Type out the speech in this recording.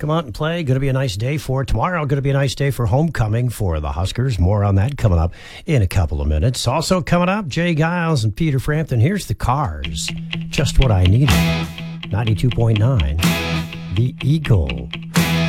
come out and play. Going to be a nice day for it. Tomorrow, going to be a nice day for homecoming for the Huskers. More on that coming up in a couple of minutes. Also coming up, Jay Giles and Peter Frampton. Here's the Cars. Just what I needed. 92.9. The Eagle.